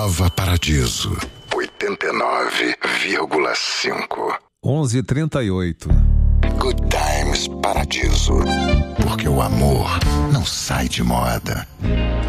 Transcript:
Nova Paradiso 89,5. 11h38. Good Times Paradiso. Porque o amor não sai de moda.